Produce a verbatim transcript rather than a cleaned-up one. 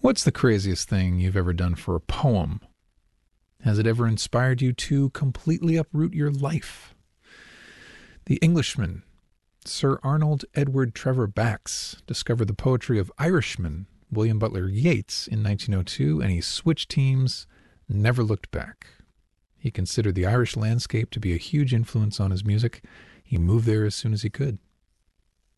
What's the craziest thing you've ever done for a poem? Has it ever inspired you to completely uproot your life? The Englishman, Sir Arnold Edward Trevor Bax, discovered the poetry of Irishman William Butler Yeats in nineteen oh two, and he switched teams, never looked back. He considered the Irish landscape to be a huge influence on his music. He moved there as soon as he could.